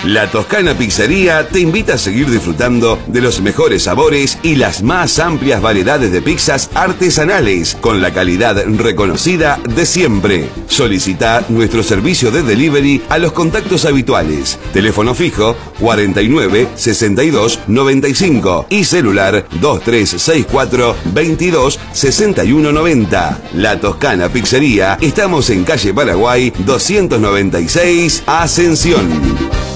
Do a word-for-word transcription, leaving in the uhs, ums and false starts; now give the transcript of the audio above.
La Toscana Pizzería te invita a seguir disfrutando de los mejores sabores y las más amplias variedades de pizzas artesanales con la calidad reconocida de siempre. Solicita nuestro servicio de delivery a los contactos habituales. Teléfono fijo cuarenta y nueve, sesenta y dos, noventa y cinco y celular dos tres seis cuatro, veintidós, sesenta y uno noventa. La Toscana Pizzería, estamos en calle Paraguay doscientos noventa y seis, Ascensión.